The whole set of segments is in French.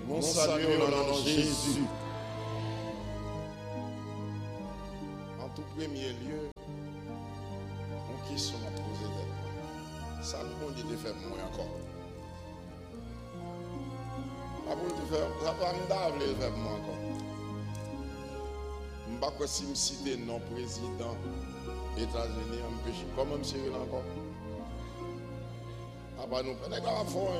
Nous saluons le nom de Jésus. En tout premier lieu, on question à poser d'elle. Ça nous bon Dieu de faire moins encore. Ça pour te faire, ça va me d'avler faire moins encore. Je ne sais pas si je cite non président États-Unis en péché. Comment je suis encore? Ah bah nous prenons la foi.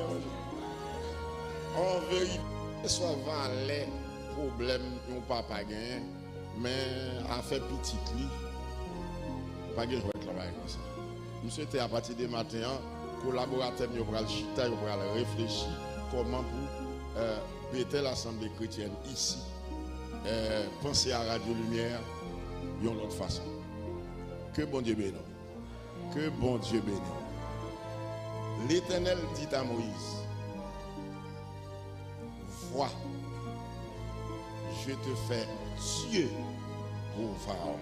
En vérité, soit les problèmes n'ont pas gagné, mais à faire petit lit, pas de jouer travail comme ça. Nous souhaitons à partir du matin, collaborateurs nous pourront chita, nous pourront réfléchir comment pour péter l'Assemblée chrétienne ici, penser à Radio Lumière d'une autre façon. Que bon Dieu bénisse. Que bon Dieu bénisse. L'Éternel dit à Moïse, vois, je te fais Dieu pour Pharaon.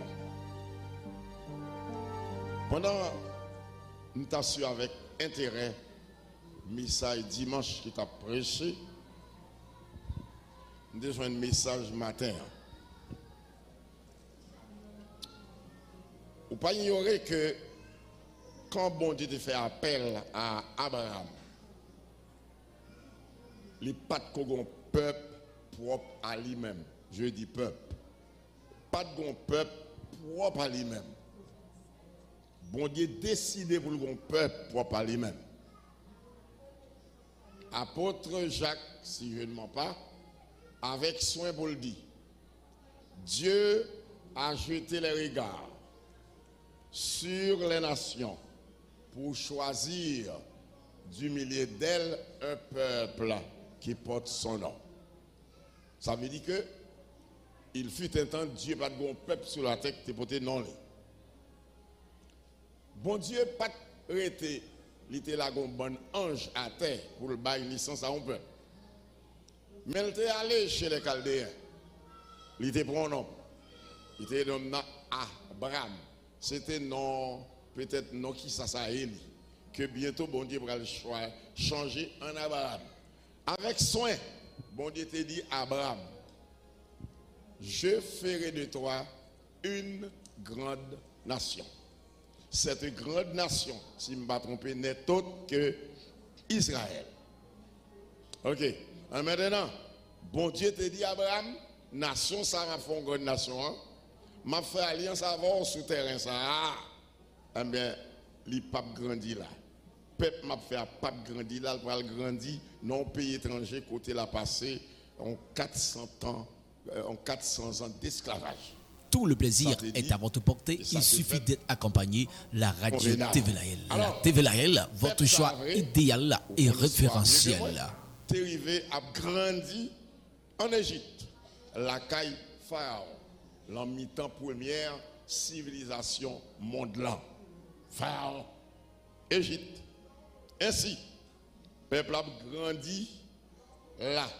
Pendant nous t'as su avec intérêt message dimanche qui t'a prêché, nous avons un message matin. Ou pas ignorer que quand bon Dieu te fait appel à Abraham, les pattes qu'on peuple propre à lui-même. Je dis peuple. Pas de bon peuple propre à lui-même. Bon Dieu décidé pour le bon peuple propre à lui-même. Apôtre Jacques, si je ne mens pas, avec soin pour le dire, Dieu a jeté les regards sur les nations pour choisir du milieu d'elles un peuple qui porte son nom. Ça veut dire que il fut un temps Dieu pas de bon peuple sur la terre qui portait non. Bon Dieu pas arrêté, il était là un bon ange à terre pour le bail une licence à un peuple. Mais il était allé chez les Chaldéens. Il était pour un homme. Il était nommé Abraham. C'était non, peut-être non qui ça Élie. Que bientôt bon Dieu va le changer en Abraham. Avec soin, bon Dieu te dit Abraham, je ferai de toi une grande nation. Cette grande nation, si je ne me pas tromper, n'est autre que Israël. Ok. Alors maintenant, bon Dieu te dit Abraham, nation, ça va faire une grande nation. Hein? M'a fait alliance avant sous terrain ça. Eh bien, il pape grandi là. Peuple m'a fait pape grandi là, il va grandir non pays étranger côté la passé en 400 ans d'esclavage. Tout le plaisir est à votre portée. Il suffit d'être accompagné. La radio TVLAL. La TVLAL, votre choix idéal et référentiel. T'es arrivé à grandir en Égypte. La caille Pharaon. L'en mi-temps première civilisation mondiale. Pharaon. Égypte. Ainsi, le peuple a grandi là.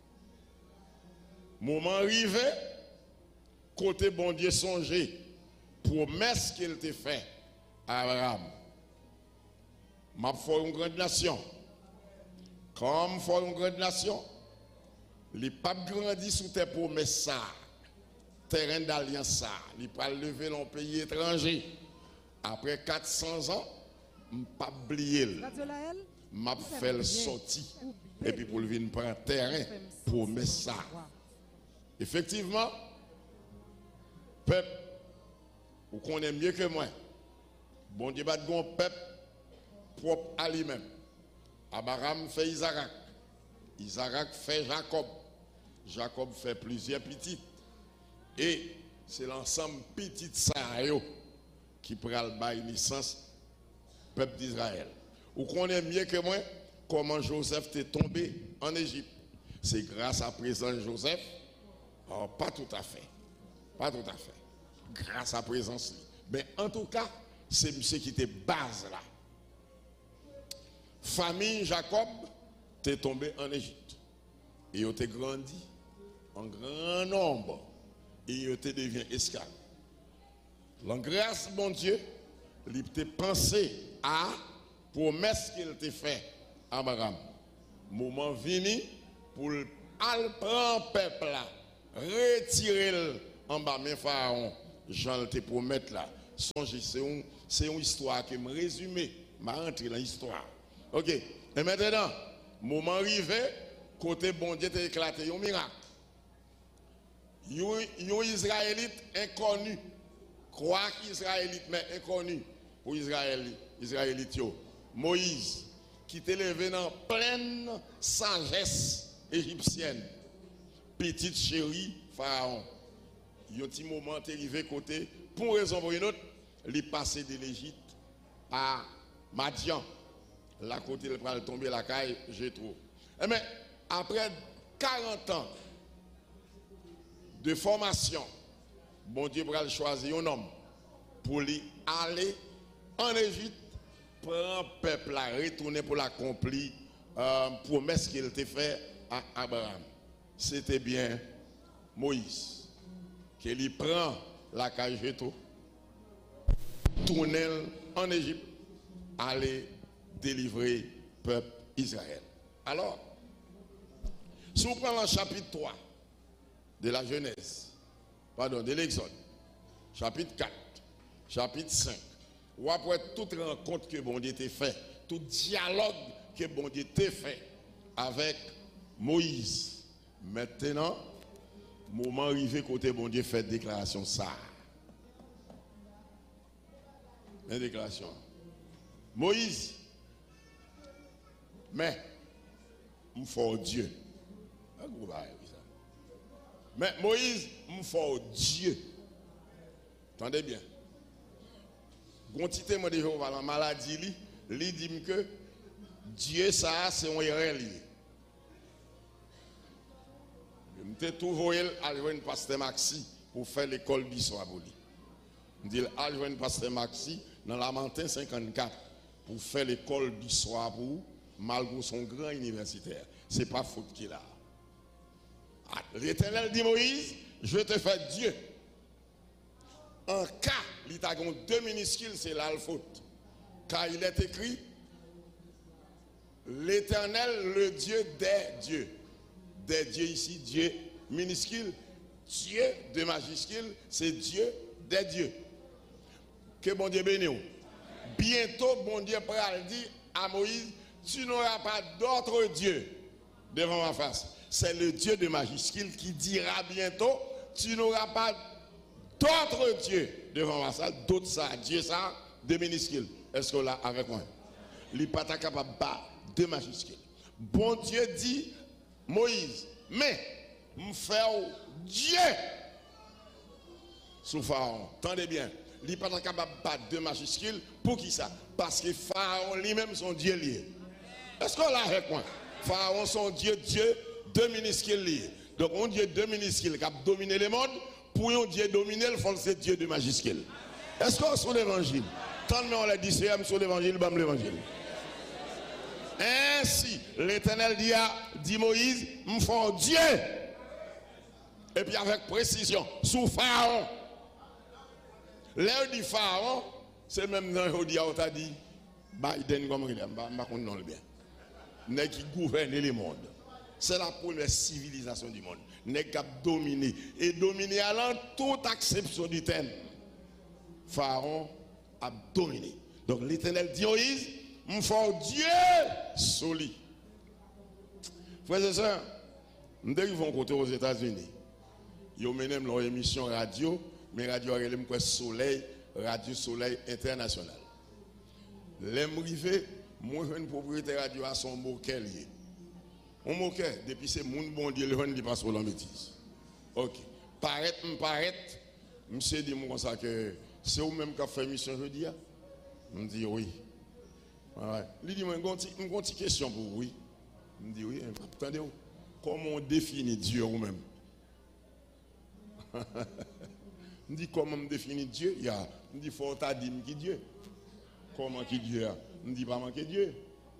Moment arrivé, côté bon Dieu songé, promesse qu'il t'a fait à Abraham. M'a fait une grande nation. Comme fait une grande nation, les papes grandissent sous tes promesses ça. Terrain d'alliance ça. Ils pas lever dans pays étranger. Après 400 ans, pas oublier. M'a fait le sorti et puis pour le venir prendre terrain pour mettre ça. Effectivement, peuple, vous connaissez mieux que moi. Bon Dieu bat bon peuple propre à lui-même. Abraham fait Isaac. Isaac fait Jacob. Jacob fait plusieurs petites. Et c'est l'ensemble petit ça qui prend le bail licence peuple d'Israël. Vous connaissez mieux que moi comment Joseph est tombé en Égypte. C'est grâce à présent Joseph. Oh, pas tout à fait. Pas tout à fait. Grâce à présence. Mais en tout cas, c'est monsieur qui était base là. Famille Jacob t'est tombé en Égypte. Et il t'est grandi en grand nombre. Et il te devient esclave. La grâce, mon Dieu, il t'a pensé à promesse qu'il t'a fait à Abraham. Moment venu pour al prend peuple là, retirer en bas mes pharaons, Jean te promettre là. Songez, c'est une histoire que me résumer, m'a rentré dans l'histoire. OK. Et maintenant, moment arrivé, côté bon Dieu t'a éclaté un miracle. Un Israélite inconnu, croit qu'Israélite mais inconnu pour Israélite. Moïse, qui t'est levé dans pleine sagesse égyptienne, petite chérie Pharaon. Il y a un petit moment t'est arrivé côté, pour raison pour une autre, il est passé de l'Égypte à Madian. Là côté il va tomber la caille, j'ai trop. Mais après 40 ans de formation, bon Dieu va choisir un homme pour lui aller en Égypte, prendre un peuple à retourner pour l'accomplir, promesse qu'il t'a fait à Abraham. C'était bien Moïse qui lui prend la caille Jéto, tourner en Égypte, aller délivrer le peuple Israël. Alors, si on prend le chapitre 3 de la Genèse, pardon, de l'Exode, chapitre 4, chapitre 5, ou après toute rencontre que bon Dieu t'a fait, tout dialogue que bon Dieu t'a fait avec Moïse, maintenant, moment arrivé côté bon Dieu fait déclaration ça. Une déclaration. Moïse, mais, il faut Dieu. Mais Moïse, il faut Dieu. Attendez bien. Quantité de Jéhovah la maladie, il dit que Dieu, ça, c'est un erreur. Je me trouvé à joindre pasteur Maxi pour faire l'école d'histoire pour lui. Je dis à joindre pasteur Maxi dans la Lamentin 54 pour faire l'école d'histoire pour malgré son grand universitaire. Ce n'est pas faute qu'il a. L'Éternel dit Moïse, je te fais Dieu. En cas, il a deux minuscules, c'est là le faute. Car il est écrit, l'Éternel, le Dieu des dieux. Des dieux ici, Dieu minuscule. Dieu de majuscule, c'est Dieu des dieux. Que bon Dieu bénisse. Bientôt, bon Dieu pourra dire à Moïse, tu n'auras pas d'autre Dieu devant ma face. C'est le Dieu de majuscule qui dira bientôt, tu n'auras pas d'autre Dieu devant ma face. D'autres ça, Dieu ça, de minuscule. Est-ce que là avec moi? Il n'est pas capable de majuscule. Bon Dieu dit, Moïse, mais me faire Dieu sous Pharaon. Tendez bien. Il n'est pas capable de majuscule. Pour qui ça? Parce que Pharaon lui-même son Dieu lié. Est-ce qu'on l'a avec moi? Pharaon son Dieu, deux minuscules liés. Donc on Dieu deux minuscules qui a dominé le monde. Pour un Dieu dominer, il faut c'est Dieu de majuscule. Est-ce qu'on est sur l'évangile? Tant que on l'a dit, c'est sur l'évangile, bam l'évangile. Ainsi, l'Éternel dit Moïse, me faut Dieu. Et puis avec précision, sous Pharaon. L'air du Pharaon, c'est même dans le dia où tu as dit, Biden comme il est, je ne sais bien. N'est qui gouverne le monde. C'est la première civilisation du monde. N'est qu'à dominer. Et dominer allant toute acception du terme. Pharaon a dominé. Donc l'Éternel dit Moïse, me faut Dieu solide. Frères et sœurs, nous arrivons côté aux États-Unis. Ils ont mené leur émission radio, mais radio a Soleil, Radio Soleil International. Les arrivés, moi je suis propriétaire radio à son moquet lié. On moquet, depuis c'est mon bon Dieu, le dit pas sur la bêtise. Ok. Paraît, monsieur dit moi comme ça que c'est vous-même qui a fait émission jeudi. Je me dis oui. Ouais. Il dit, moi, j'ai une question pour vous. Je me dis, oui, attendez, comment on définit Dieu vous-même? Je me dis, comment on définit Dieu? Je me dis, il faut dire qui Dieu. Comment qui Dieu? Je me dis, pas manquer Dieu.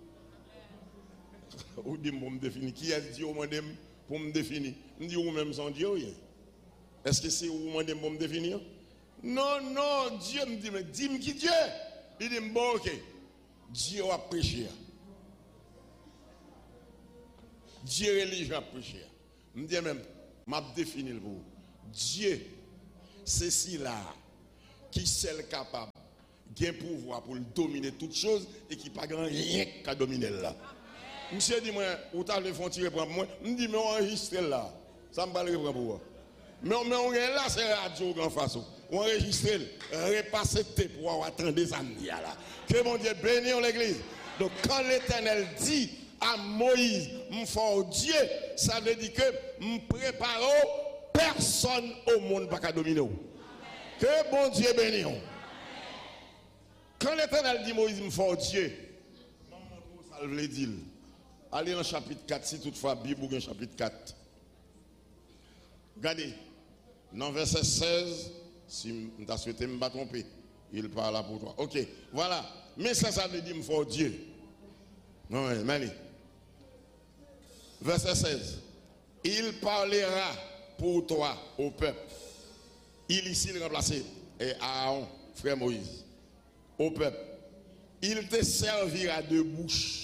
Ou dit, pour me définir. Qui est Dieu pour me définir? Je me dis, vous-même sans Dieu. Est-ce que c'est vous pour me définir? Non, non, Dieu me dit, mais dis-moi qui Dieu? Il dit, bon, ok. Dieu a péché. Dieu religieux a péché. Je dis même, m'a défini le pour. Dieu, c'est si là, qui est capable, qui a pouvoir pour dominer toutes choses et qui n'a pas rien qu'à dominer là. Monsieur dit, moi, où t'as le fond tirer pour moi? Je dis, mais on enregistre là. Ça me parle pour moi. Mais on est là, c'est radio en face. On enregistre, repasser tes pour attendre des années là. Que mon Dieu bénisse l'église. Donc quand l'Éternel dit à Moïse, m'fort Dieu, ça veut dire que m'prépare personne au monde pas qu'à dominer. Que bon Dieu bénisse. Quand l'Éternel dit Moïse, m'fort Dieu, ça veut dire. Allez dans le chapitre 4, si toutefois Bible ou chapitre 4. Regardez, dans verset 16, si tu as souhaité me tromper, il parle là pour toi. Ok, voilà. Mais ça veut dire me faut Dieu. Non, mais verset 16. Il parlera pour toi au peuple. Il ici le remplacé. Et Aaron, frère Moïse, au peuple. Il te servira de bouche.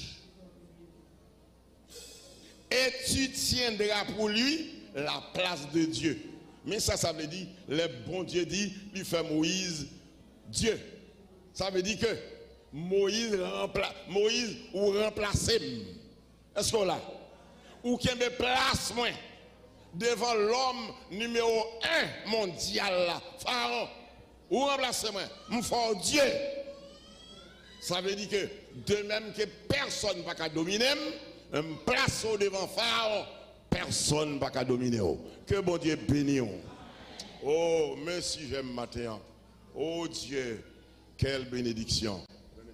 Et tu tiendras pour lui la place de Dieu. Mais ça veut dire, le bon Dieu dit, lui fait Moïse Dieu. Ça veut dire que Moïse ou remplacer. Est-ce qu'on l'a? Ou qu'il me place moi devant l'homme numéro 1 mondial là, Pharaon. Ou remplacer moi, mon fort Dieu. Ça veut dire que de même que personne ne va pas dominer, me place au devant Pharaon, personne ne va pas dominer. Que bon Dieu bénisse. Oh, merci, j'aime matin. Oh Dieu, quelle bénédiction.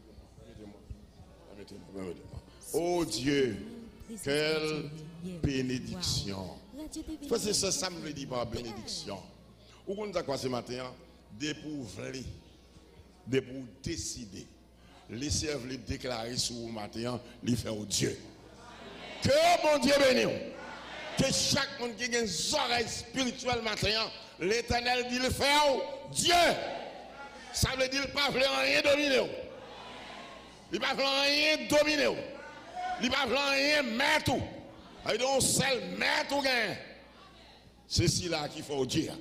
Oh Dieu, quelle bénédiction. Parce que ça me dit par bénédiction. Où on a quoi ce matin? Des pour décider. Laissez vous déclarer sur le matin, les faire au Dieu. Que bon Dieu bénisse. Que chaque monde qui a une oreille spirituelle maintenant, l'Éternel dit le faire Dieu. Ça veut dire qu'il ne va pas rien dominer. Il ne va pas rien dominer. Il ne va pas rien mettre tout. Il doit seul mettre tout gain. C'est cela qu'il faut dire.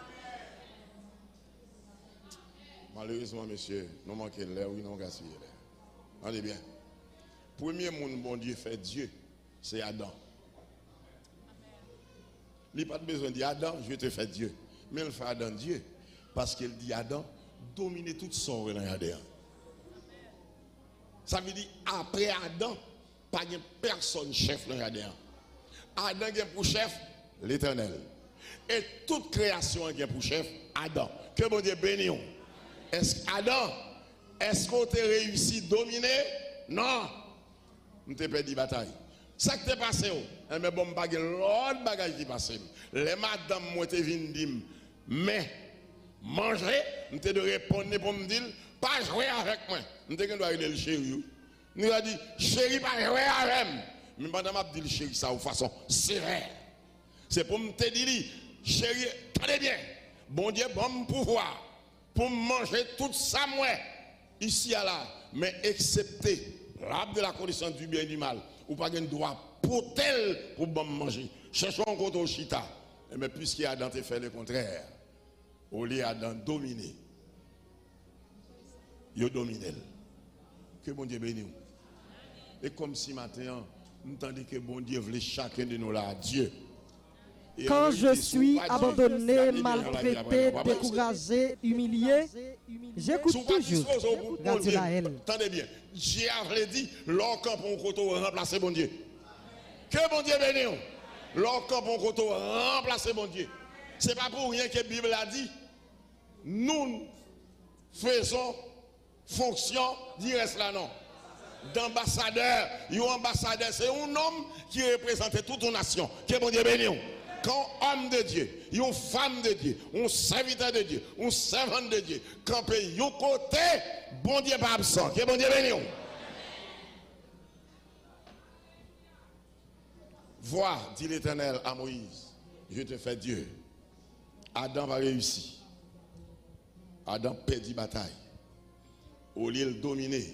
Malheureusement, monsieur, nous manquons l'air, oui, nous gaspillons l'air. Allez bien. Premier monde, bon Dieu, fait Dieu, c'est Adam. Il n'a pas besoin de dire Adam, je vais te faire Dieu. Mais il fait Adam Dieu. Parce qu'il dit Adam, dominer toute son Adam. Ça veut dire, après Adam, pas de personne chef dans Adam. Adam est pour chef, l'Éternel. Et toute création est pour chef, Adam. Que bon Dieu bénisse. Est-ce qu'on t'a réussi à dominer? Non. On t'a perdu la bataille. Ça qui t'est passé, mais bon, l'autre bagage qui est passé. Les madames m'ont été venues dire, mais manger, on t'a de répondre pour me dire, pas jouer avec moi. On t'a dit, le chéri. Nous a dit, chéri, pas jouer avec moi. Mais madame a dit, le chéri, ça de façon sévère. C'est pour me dire, chéri, tenez bien, bon Dieu, bon pouvoir, pour manger tout ça, moi, ici à là, mais excepté l'arbre de la connaissance du bien et du mal. Ou pas de droit pour tel pour bon manger. Cherchons contre au chita. Mais puisqu'il y a Adam fait le contraire, au lieu d'Adam dominer, il domine. Que bon Dieu bénisse. Et comme si maintenant, nous entendons que bon Dieu voulait chacun de nous là, Dieu. Quand je suis abandonné, maltraité, découragé, humilié, j'écoute toujours. Attendez bien. Dieu a dit, l'orcamp pour koto remplacer bon Dieu. Que bon Dieu bénisse. L'orcamp pour koto remplacer bon Dieu. Ce n'est pas pour rien que la Bible a dit, nous faisons fonction, direct là non. D'ambassadeur. Un ambassadeur, c'est un homme qui représente toute une nation. Que bon Dieu bénisse. Quand homme de Dieu, une femme de Dieu, un serviteur de Dieu, un servant de Dieu, camper un côté, bon Dieu pas absent. Que bon Dieu bénisse. Vois, dit l'Éternel à Moïse, je te fais Dieu. Adam va réussir. Adam perdit bataille. Au lieu de dominer,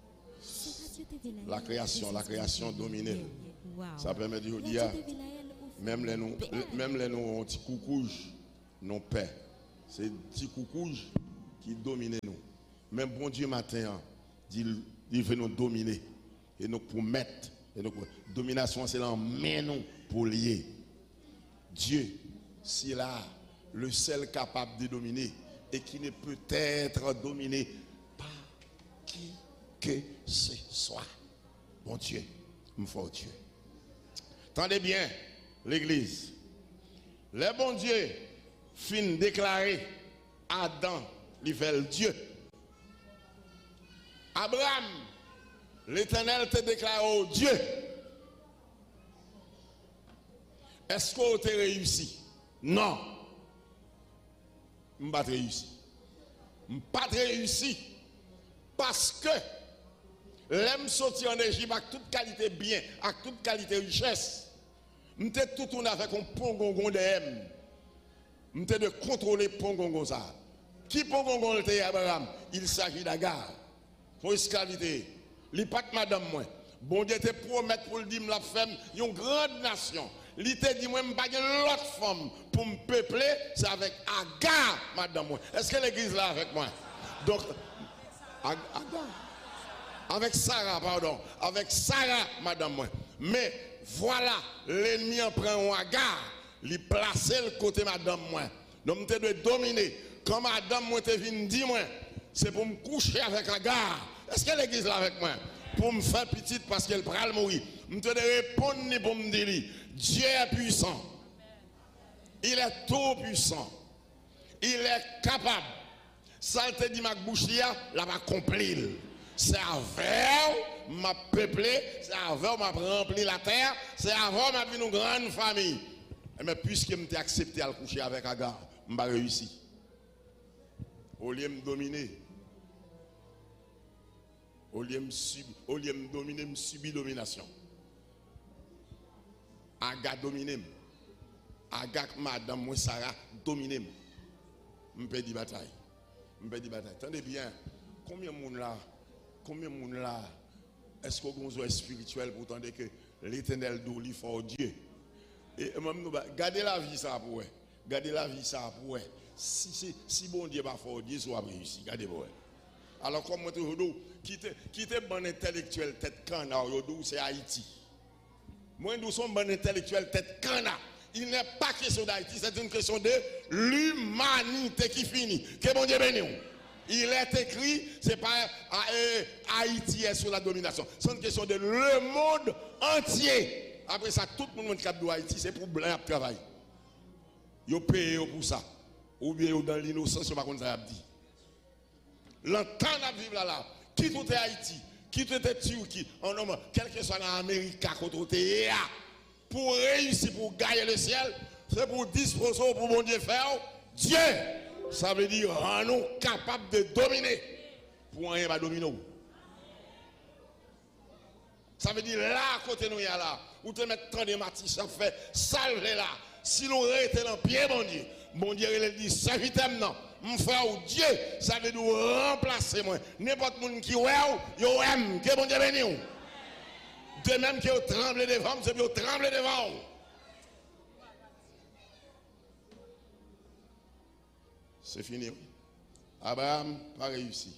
la création dominée. Ça permet de dire, Même les nous un petit coucouge, non paix. C'est un petit coucouge qui domine nous. Même bon Dieu matin, il veut nous dominer. Et nous pour mettre. Domination, c'est l'emmène nous pour lier. Dieu, c'est là le seul capable de dominer et qui ne peut être dominé par qui que ce soit. Bon Dieu, mon fort Dieu. Tendez bien, l'église. Le bon Dieu fin déclaré Adam, l'hiver Dieu. Abraham, l'Éternel te déclare au Dieu. Est-ce qu'on t'a réussi? Non. Je n'ai pas réussi. Je n'ai pas réussi. Parce que l'aime sortir en Égypte avec toute qualité bien, avec toute qualité richesse. Je suis tout tourné avec un pongongon de M. Je suis de contrôler pongongon ça. Qui pongongon était Abraham? Il s'agit d'Agar. Pour esclavité. Il n'est pas de madame moi. Bon Dieu te promet pour le dire la femme, une grande nation. Il te dit moi je pas l'autre femme pour me peupler, c'est avec Agar madame moi. Est-ce que l'église là avec moi? Donc Agar. Avec Sarah, pardon. Avec Sarah, madame moi. Mais voilà, l'ennemi en prend un Agar, il place le côté madame moi. Donc, je dois dominer. Quand madame moi te vient dire moi, c'est pour me coucher avec Agar. Est-ce que l'église là avec moi? Pour me faire petite parce qu'elle prend le mourir. Je dois répondre pour me dire, Dieu est puissant. Il est tout puissant. Il est capable. Ça te dit ma bouche là, la va accomplir. C'est avec m'a peuplé, c'est avec m'a rempli la terre, c'est avec m'a vu une grande famille. Mais puisque je m'ai accepté à le coucher avec Agar, je n'ai pas réussi. Au lieu de me dominer, au lieu de me dominer, je subis domination. Agar domine. Agar, madame, moi, Sarah, domine. Je me perds bataille. Attendez bien, combien de monde là, est-ce qu'on a un besoin spirituel pour entendre que l'Éternel doit lui faire Dieu? Et même gardez la vie ça pour gardez la vie ça pour si bon Dieu va faire Dieu, ça va réussir. Gardez pour alors comme moi toujours quitter bon intellectuel tête cana, c'est Haïti. Moi nous sommes bon intellectuel tête cana. Il n'est pas question d'Haïti, c'est une question de l'humanité qui finit. Que bon Dieu bénisse. Il est écrit, c'est pas Haïti est sous la domination. C'est une question de le monde entier. Après ça, tout le monde qui a de Haïti, c'est pour blanc à travailler. Ils payent pour ça. Ou bien dans l'innocence, je ne sais pas comment ça a dit. L'entend à vivre là. Qui tout est Haïti, qui tout est Turquie, en homme, quel que soit l'Amérique, pour réussir, pour gagner le ciel, c'est pour disposer pour bon Dieu faire Dieu. Ça veut dire rends-nous capables de dominer. Pour rien va dominer. Ça veut dire là, à côté nous, il y a là, où te mettre tant de matins, ça fait salver là. Si nous restons dans le pied, bon Dieu, il dit, serviteur, non. Mon frère ou Dieu, ça veut dire remplacer moi. N'importe qui qui yo aime, que bon Dieu bénisse. De même que vous tremblez devant, c'est que vous tremblez devant. C'est fini. Abraham n'a pas réussi.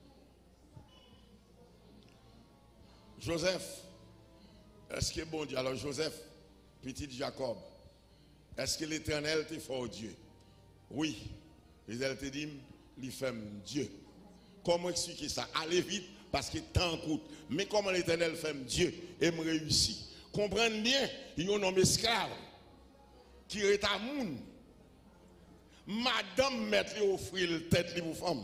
Joseph, est-ce que bon Dieu, alors Joseph, petit Jacob, est-ce que l'Éternel t'est fort Dieu? Oui. L'Éternel te dit, il fait Dieu. Comment expliquer ça? Allez vite, parce que temps coûte. Mais comment l'Éternel fait Dieu et me réussit? Comprenez bien, il y a un homme esclave qui est à moun. Madame mettre offrir le tête pour femme.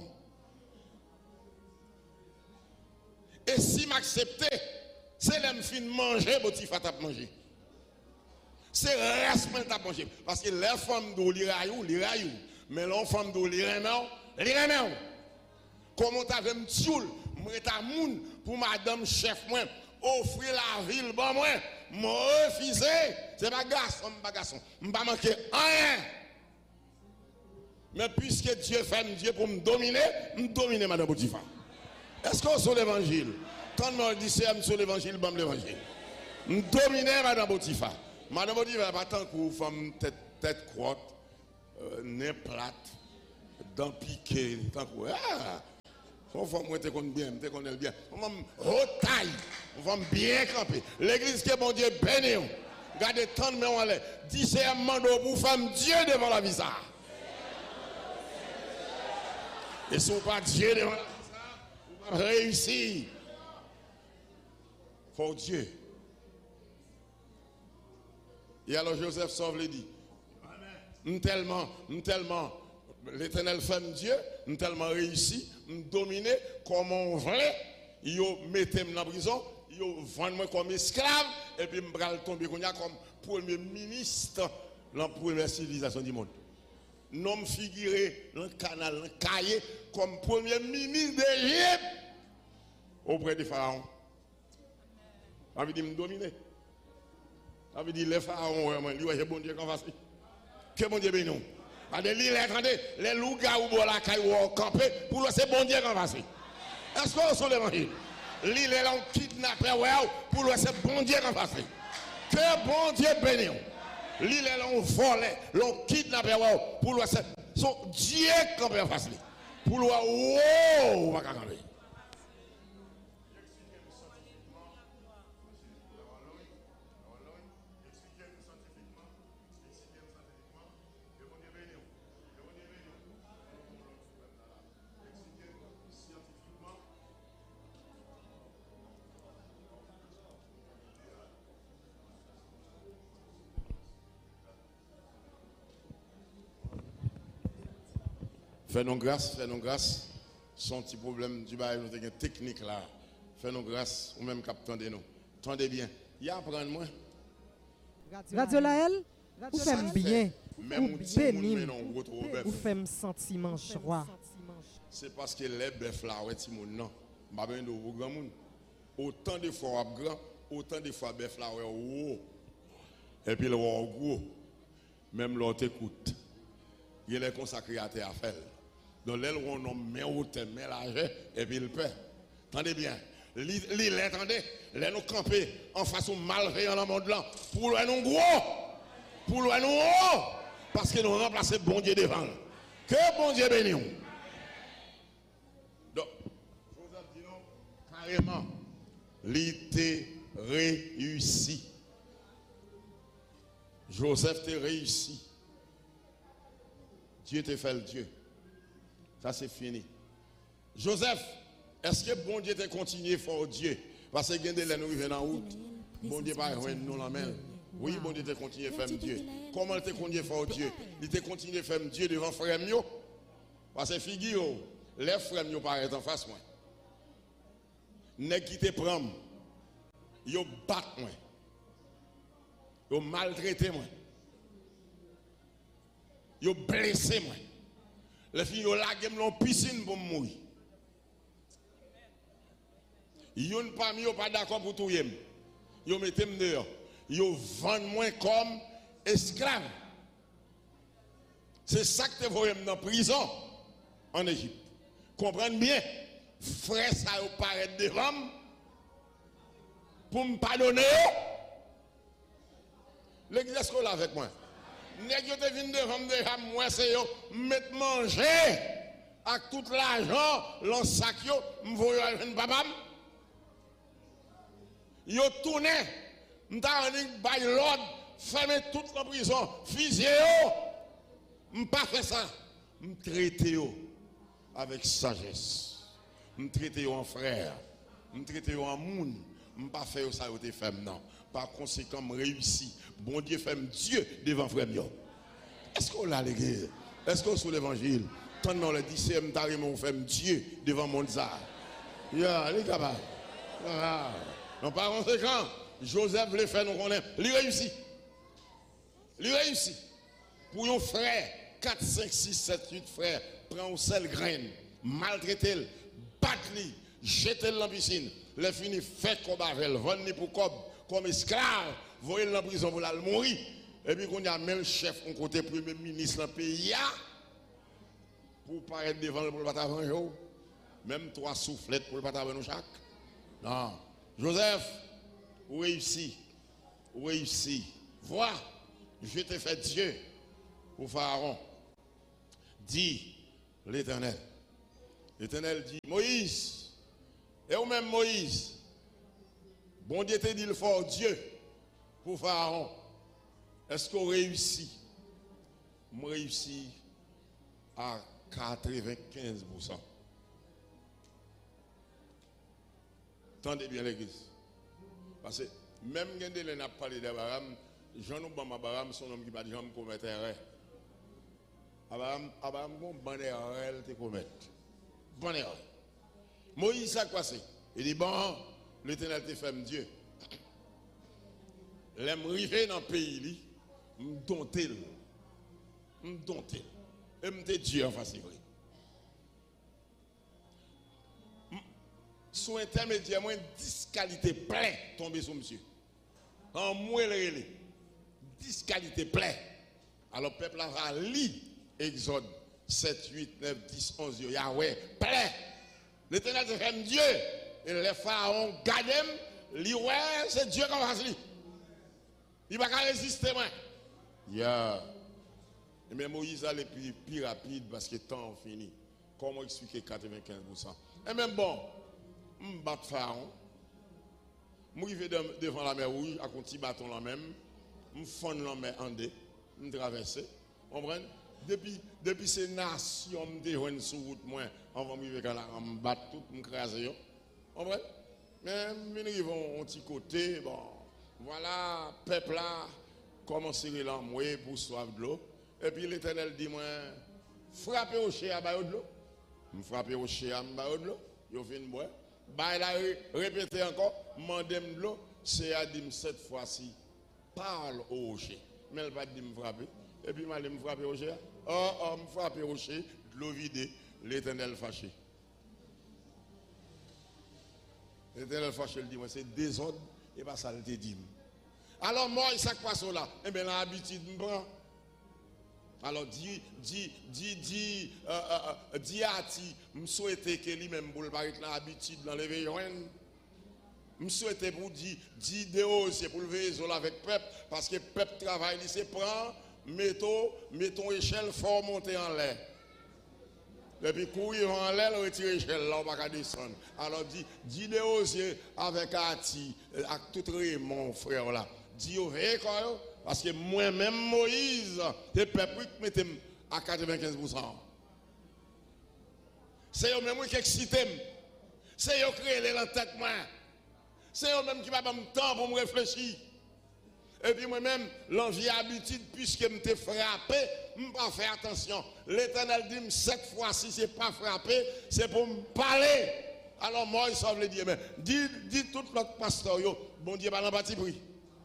Et si m'accepter, c'est l'homme fin manger, Botifa t'a manger. C'est respect t'a manger. Parce que les femmes d'eau, les rayou. Mais les femmes d'eau, les remet. Comment t'avais m'tioul, m'état moun pour madame chef moi, offrir la ville bon moi, m'a refusé. C'est pas garçon, m'pas manquer rien. Mais puisque Dieu fait Dieu pour me dominer madame Botifa. Est-ce qu'on sur l'évangile? Quand on dit c'est sur l'évangile, bon l'évangile. Me dominer madame Botifa. Madame dit, pas tant que vous femme tête crotte, nez plate, dents piquées, tant que son femme moi te connaît bien, te connaît bien. On va haute taille, on va bien camper. L'église que bon Dieu béni. Gardez tant de mains en l'air. Discernement pour femme Dieu devant la visa. Et si vous pas Dieu devant la visa, vous pas réussir. Faut Dieu. Et alors Joseph sauve le dit. Tellement, l'Éternel femme Dieu, tellement réussi, dominé comme on voulait, il mettait dans la prison, il vendait moi comme esclave, et puis je vais tomber comme premier ministre dans la première civilisation du monde. Non figuré dans le canal, dans le cahier, comme premier ministre d'Égypte auprès des pharaons. Ça veut dire me dominer. Ça veut dire les pharaons, lui, bon Dieu qu'on fasse. Que bon Dieu bénisse nous. Attendez, les loups-garous ou la caille ou campé, pour le c'est bon Dieu qu'on fasse. Est-ce qu'on est sur l'évangile? L'île est là, on kidnappé, pour le c'est bon Dieu qu'on fasse. Que bon Dieu bénisse nous. L'île est là, on volait, on kidnappé, pour le c'est Dieu qu'on peut faire. Pour le on va camper. Fais-nous grâce. Son petit problème du bail, nous avons une technique là. Fais-nous grâce, ou même captant de nous. Tendez bien. Il y a apprendre moi. Radio Laël, vous faites bien. Même vous faites sentiment joie. C'est parce que les bœufs là, non. Autant de fois grand, autant de fois bœuf là, et puis le gros. Même l'autre écoute. Il est consacré à tes affaires. Donc, là, on met au thème, met l'argent, et puis il paie. Attendez bien. Attendez, là, nous camper en façon malveillante dans le monde là. Pour nous gros. Pour nous haut. Parce que nous remplaçons bon Dieu devant. Que bon Dieu bénisse. Donc, je vous ai dit non, carrément, l'été réussi. Joseph t'a réussi. Dieu te fait le Dieu. Ça c'est fini. Joseph, est-ce que bon Dieu te continue fort Dieu? Parce que il y a des gens qui viennent en route. Bon Dieu pas nous la main. Oui, bon Dieu te continue faire Dieu. Comment il te continue fort Dieu? Il te continue faire Dieu devant frère mio. Parce que figure, les frères mio paraissent en face moi. Nèg qui te prend, yo bat moi. Yo maltraité moi. Yo blessé moi. Les filles yo lagé dans piscine pour mourir. Yon parmi yo pas d'accord pour tout yem. Yo mettem dehors. Yo vend moi comme esclave. C'est ça que te voyez dans prison en Égypte. Comprenez bien. Frère ça yo paraît devant pour me pardonner. L'église scolaire avec moi. Nèg yo te vinn devant déjà moi c'est yo mettre manger avec tout l'argent dans sac yo m'voyo un papa. Yo tourné m'ta dit bay l'ordre fermer toute la prison fusiller yo m'pas fait ça m'traiter yo avec sagesse m'traiter yo en frère m'traiter yo en moun m'pas faire ça yo te fait non par conséquent réussi bon Dieu fait Dieu devant frère mio. Est-ce qu'on l'a l'église? Est-ce qu'on sous l'évangile? Tant dans le 10e tariment fait Dieu devant mon zar. Ya, les capables. Donc par conséquent, Joseph le fait nous connaître. Il réussit. Il réussit. Pour un frère, 4, 5, 6, 7, 8 frères, prend une seule graine, maltraiter, battre, jeter dans la piscine, le fini fait comme avec, vendre pour comme esclave, voyer dans la prison pour la mourir. Et puis qu'on y a même chef, on côté premier ministre dans le pays, pour paraître devant le patavant, même 3 soufflettes pour le patavant nous chaque. Non. Joseph, réussi, Vois, je t'ai fait Dieu pour Pharaon. Dit l'Éternel. L'Éternel dit, Moïse, et ou même Moïse, bon Dieu t'a dit le fort Dieu pour Pharaon. Est-ce qu'on réussit? Moi réussis à 95%. Tendez bien l'église. Parce que même quand on a parlé d'Abraham, Jean-Obama Abraham, son homme qui va jamais commettre erreur. Abraham, bonne erreur, elle te commettre. Bonne erreur. Moïse, ça quoi c'est? Il dit, bon, l'Éternel te fait Dieu. L'aime arriver dans le pays, me dompter. Et me Dieu en face de lui. Sous intermédiaire, moi, 10 qualités pleines tombées sur monsieur. En moi, 10 qualités pleines. Alors, le peuple a lu Exode 7, 8, 9, 10, 11, Yahweh, plein. L'Éternel te fait Dieu. Et les pharaons gardent, ouais, c'est Dieu qui va faire. Il ne va pas résister, moi. Mais Moïse a les plus rapide parce que le temps est fini. Comment expliquer 95%? Et même bon, je bats Pharaon. Je vais devant la mer Rouge avec un petit bâton là même. Je fonds la mer en deux. Je traverse. Vous comprenez? Depuis ces nations, je me sur route, on va me battre tout, me craser. Vous comprenez? Mais je vais un petit côté. Bon, voilà, peuple là, commence à l'envoyer pour soif de l'eau. Et puis l'Éternel dit, moi, frappez au chien à bailler de l'eau. Je frappe au chien à bailler de l'eau. Je fais une boire. Baille la répétez encore, mandez de l'eau. C'est à dire cette fois-ci, parle au chien. Mais elle va dire me frapper. Et puis je me frapper au chien. Oh, me frapper au chien, de l'eau vidée, l'Éternel fâché. L'Éternel fâché, il dit, moi, c'est désordre, et pas ça, il te dit. Alors moi, ça passe là. Eh bien, l'habitude me prend. Alors, dis à Ti, je souhaite que lui-même, pour l'habitude d'enlever Yoann. Je souhaite pour dire c'est pour lever les avec le peuple, parce que le peuple travaille, il se prend, mettons échelle, fort monter en l'air. Et puis courir en l'air, retirer l'échelle, là, on va pas descendre. Alors, dis des osiers avec Ati, avec tout mon frère là. Dis au quoi, parce que moi-même, Moïse, le peuple qui mettait à 95%. C'est eux-mêmes qui excitent. C'est eux qui créent dans la tête. C'est eux-mêmes qui va me temps pour me réfléchir. Et puis moi-même, l'envie habitude, puisque je me frappé, je ne vais pas faire attention. L'Éternel dit, cette fois-ci, ce n'est pas frappé, c'est pour me parler. Alors moi, il sauve le dire, mais dis tout l'autre pasteur, bon Dieu, pas dans parti pris.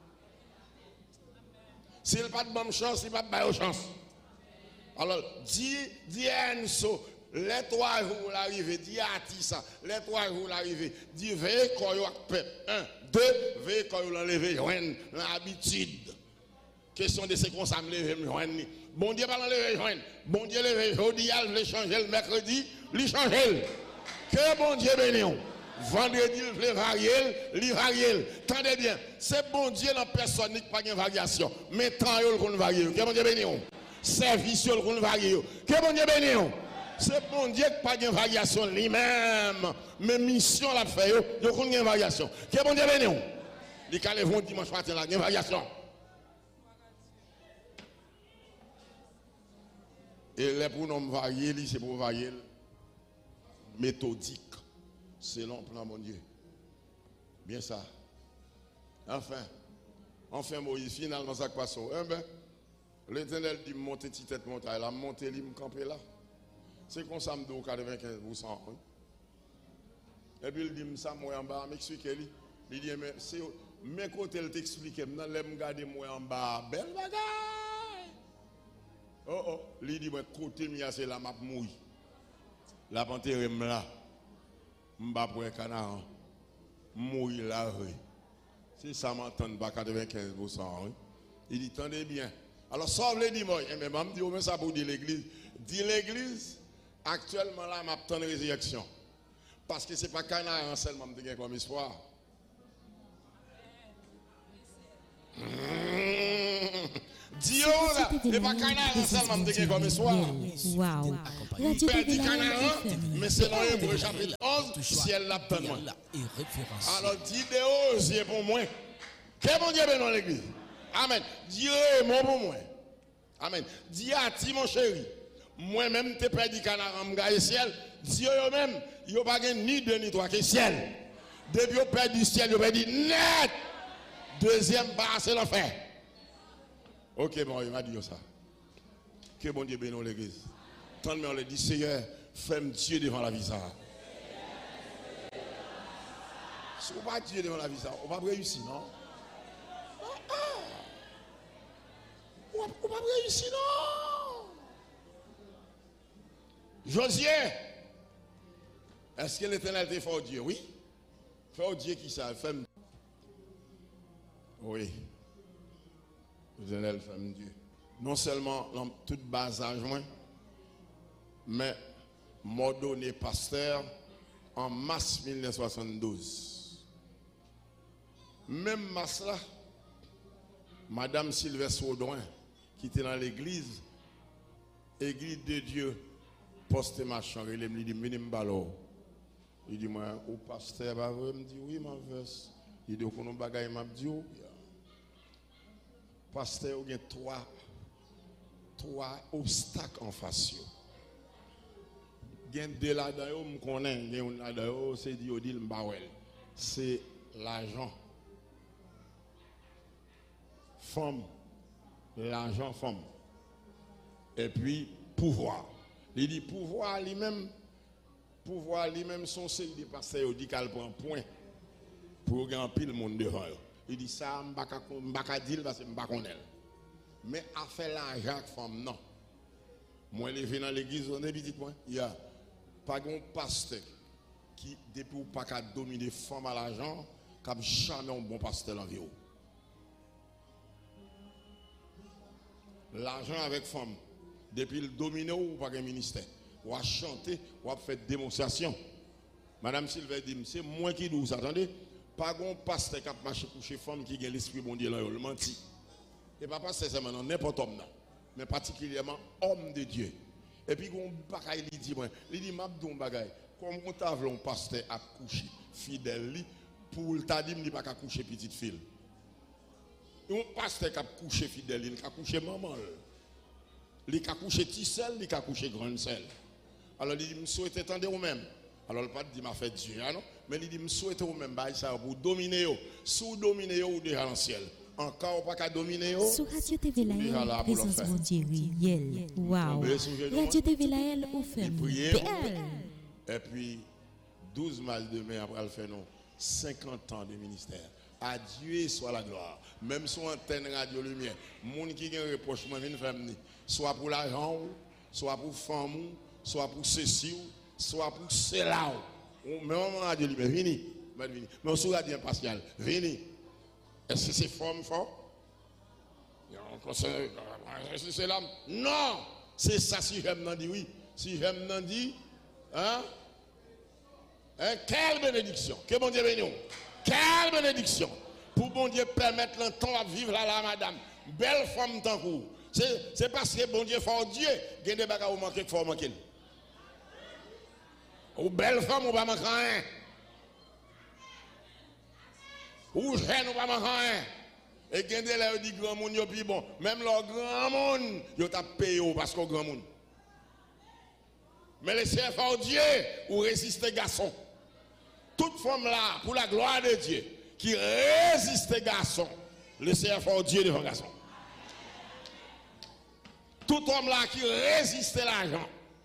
S'il n'a pas de bonne chance, il va pas de chance. Alors, dis Enso, les 3 jours l'arrivée, dis à Tissa, les 3 jours l'arrivée, dis veille quand il y a peuple. 1, 2, veille quand il a enlevé l'habitude. Question de ce qu'on s'est enlevé. Bon Dieu, pas l'enlever. Bon Dieu, levé jeudi, il veut changer le mercredi, il change. Que bon Dieu bénisse. Vendredi, il veut varier, il varie. Tendez bien, c'est bon Dieu dans personne qui n'a pas de variation. Mais tant il va varier. Que bon Dieu bénisse. Service, il va varier. Que bon Dieu bénisse. C'est bon Dieu qui n'a pas de variation lui-même. Mais mission l'a fait, il y a une variation. Que bon Dieu bénisse. Les calés vont dimanche matin, il y a une variation. Et les pronoms variés, c'est pour varier méthodique. Selon le plan, mon Dieu. Bien ça. Enfin, Moïse, finalement, ça passe. L'Éternel dit, montez petite tête montagne, la montée, il me camper là. C'est comme ça, me donne 95%. Et puis il dit, ça, moi en bas, m'explique-lui. Il dit, mais c'est mes côtés, il t'explique, maintenant, me garder moi en bas, belle bagaille. Oh, il dit, moi, côté, c'est la map mouille. La panthère là. M'ba pour un canard, mourir là, c'est ça m'entend pas 95%. Il dit, tendez bien. Alors, sauve les dimanches. Mais je dis, mais ça pour dire l'église. Dis l'église, actuellement là, m'attend une résurrection. Parce que ce n'est pas canard seulement que comme espoir. Dieu là, et pas Canaan seulement de comme soir. Waouh. Père dit Canaan, mais c'est dans Hébreux chapitre 11, ciel l'a donné. Alors dis Dieu pour moi. Que mon Dieu bénisse l'église. Amen. Dieu est mon pour moi. Amen. Dieu a dit mon chéri. Moi-même, tu perdu Canaan, m'gagne ciel. Dieu même, il n'y a pas ni deux ni trois que ciel. Depuis au père du ciel, il a perdu net. Deuxième barre, c'est l'enfer. Ok, bon, il m'a dit ça. Que bon Dieu bénisse l'église. Tant de on le dit, Seigneur, fais-moi Dieu devant la vie ça. Si on ne pas Dieu devant la vie ça, on va réussir, non? On va réussir, non? Josué, est-ce que l'Éternel était fort Dieu? Oui. Fort Dieu qui ça? Femme. Oui. L'Éternel femme Dieu. Non seulement dans tout bas âge, mais m'a donné pasteur en mars 1972. Même mars là, Madame Sylvestre Audouin, qui était dans l'église de Dieu, poste machin, il me dit, il dit, moi, au pasteur, il me dit, oui, ma verse. Il dit, qu'on a bagaille, m'a dit, oui. Pasteur, il y a trois obstacles en face. Il y a deux là-dedans, je connais, il y a un là-dedans, c'est Diodil Mbawel. C'est l'argent. Femme, l'argent, femme. Et puis, pouvoir. Il dit, pouvoir lui-même, son série de pasteurs, il dit qu'elle prend point pour gagner pile le monde devant. Il dit ça, je ne vais pas dire parce que je ne vais pas connaître. Mais à faire l'argent, femme, non. Moi, je vais dans l'église, on est petit, il n'y a pas de pasteur qui, depuis ou pas qu'à dominer femme à l'argent, qui n'a jamais un bon pasteur dans la vie. L'argent avec femme, depuis le dominer ou pas un ministère, ou à chanter, ou à faire démonstration. Madame Sylvain dit, c'est moi qui dis, attendez, pas un pasteur qui a marché coucher femme qui a l'esprit bon Dieu là, il menti. Et pas pasteur seulement n'importe homme, mais particulièrement homme de Dieu. Et puis, on bagaille, il dit, m'abdou bagaille, comme on t'a vu un pasteur à coucher fidèle, pour le t'a dit, il pas qu'à coucher petite fille. Un pasteur qui a couché fidèle, il a couché maman. Il a couché petit seul, il a couché grande seul. Alors il dit, je souhaite attendre vous-même. Alors le pas dit, m'a fait Dieu, non? Mais il dit, je souhaite vous-même, ça pour dominer, sous dominer ou déjà dans le ciel. Encore pas qu'à dominer. Sur Radio TV Laël, présence mon Dieu, Yel. Waouh. Radio TV Laël, ou fait belle. Et puis, 12 mal demain après, elle fait non 50 ans de ministère. À Dieu soit la gloire. Même sur antenne radio lumière, monde qui a un reproche, moi viens faire soit pour l'argent, soit pour femme, soit pour ceci, soit pour cela. Mais on radio lumière, vini. Mais on sur radio Pascal, vini. Est-ce que c'est forme fort? Est-ce que c'est l'âme? Non! C'est ça si j'aime n'en dit oui. Si j'aime n'en dit, hein? Quelle bénédiction! Que bon Dieu bénisse. Quelle bénédiction! Pour bon Dieu permettre l'entendre à vivre là, madame. Belle femme tant que c'est parce que bon Dieu fort Dieu, il y a des bagages où manquer qu'il faut manquer. Ou belle femme ou pas manquer rien. Ou jeune ou pas manquer rien. Et il y a des là qui disent grand monde, puis bon, même le grand monde, ils t'a payé parce qu'on grand monde. Mais les chefs fort Dieu, ou résister garçon. Toute femme là, pour la gloire de Dieu, qui résiste garçon, laissez fort Dieu devant garçon. Tout homme là qui résiste l'argent.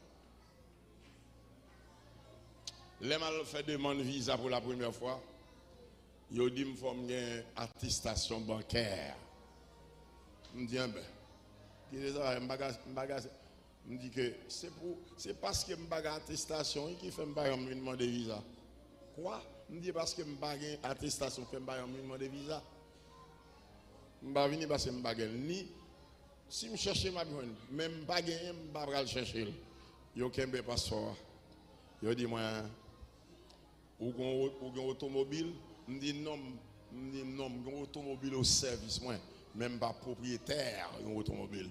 Les mal fait demande visa pour la première fois. Yo dit me faut une attestation bancaire. Me dit ben. Qui est ça me dit que c'est parce que me baga attestation qui fait me baga me demander visa. Quoi? Me dit parce que me baga attestation fait me baga me demander visa. Me ba venir parce que me baga ni si me chercher ma bonne même baga me ba le chercher. Yo kembe passeport. Yo dit moi ou gon automobile, me dit non, gon automobile au service moi. même pas propriétaire d'une automobile.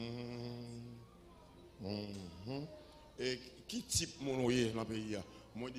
Et qui type mon dans le pays?